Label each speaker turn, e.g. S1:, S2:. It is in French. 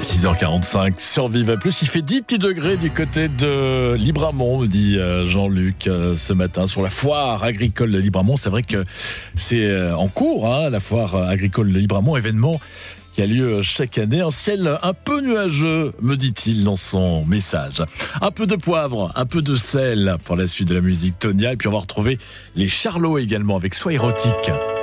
S1: 6h45 sur Vive Plus, il fait 10 petits degrés du côté de Libramont, me dit Jean-Luc ce matin, sur la foire agricole de Libramont. C'est vrai que c'est en cours, la foire agricole de Libramont, événement qui a lieu chaque année. Un ciel un peu nuageux, me dit-il dans son message. Un peu de poivre, un peu de sel pour la suite de la musique Tonia. Et puis on va retrouver les Charlots également avec Sois érotique.